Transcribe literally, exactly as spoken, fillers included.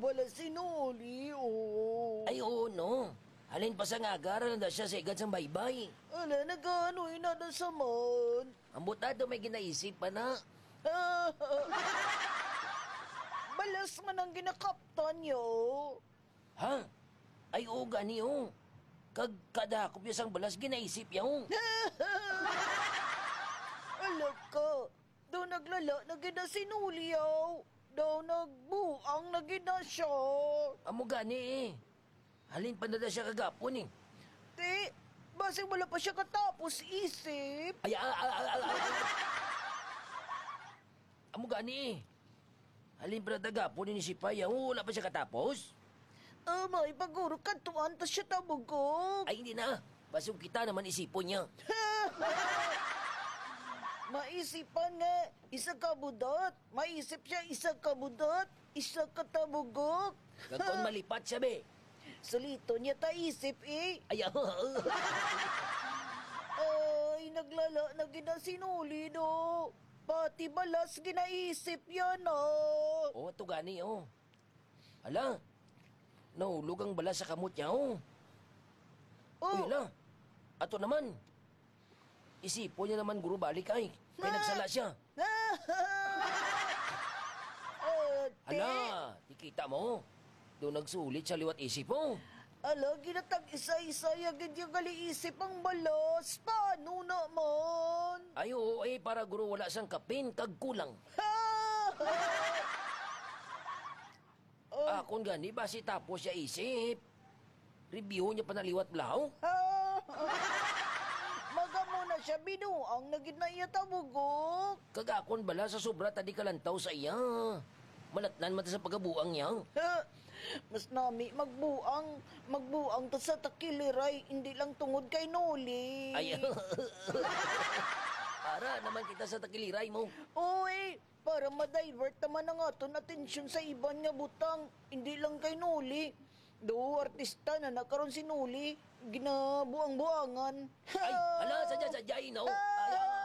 bala sinuli, oh. Ay, oo, no. Halin pa sa ngagaran na siya sa igad sang baybay. Ala, nagano'y na na sa man. Ang butado may ginaisip pa na. Balas man ang ginakaptan niyo. Ha? Ay, oo, gani, oh. Kag kadakop niya sang balas, ginaisip niya, oh. Ala ka, daw naglala na ginasinuli, oh. Daw nagbuang na gina siya. Amo gani, eh. Halin pa na na siya kagapon, eh. Te, basing wala pa siya katapos isip. Ay, ah, ah, ah, ah, ah. Amo gani, eh. Halin pa na tagapon ni si Paya, oh, wala pa siya katapos. Ah, may paguro kantuan ta siya tabugok. Ay, hindi na. Basong kita naman isipon niya. Maisipan nga, isa ka budot. Maisip siya, isa ka budot. Isa ka tabugok. Gagawin malipat siya, be. Salito niya ta isip, eh. Ay, ah, ah. Ay, naglala na ginasinuli, do. Pati balas ginaisip yan, oh. Oo, ito gani, oh. Hala, nahulog ang bala sa kamot niya, oh. Oh. Uy, hala. Ato naman. Isipon niya naman, guro, balik ay. Kaya nagsala siya. Ate. Hala, tikita mo. Doon nagsulit sa liwat isip mo. Ala, ginatag isa-isa yagid yung gali-isip ang balas. Paano naman? Ay, oo, eh, para guro wala sang kapin, kag kulang. Akon gani, basi tapos siya isip. Review niya pa na liwat blaw. Maga mo na siya binuang nagid na iya tabugok. Kagakon bala sa sobra tadi kalantaw sa iya. Malatnan mata sa pagabuang niya. Mas nami magbuang, magbuang to sa takiliray, hindi lang tungod kay Noli. Ay, para naman kita sa takiliray mo. Uy, para ma-divert naman ang aton atensyon sa iban nga butang, hindi lang kay Noli. Do artista na nakaroon si Noli, ginabuang-buangan. Ay, hala, sadya-sadya, no? Ay,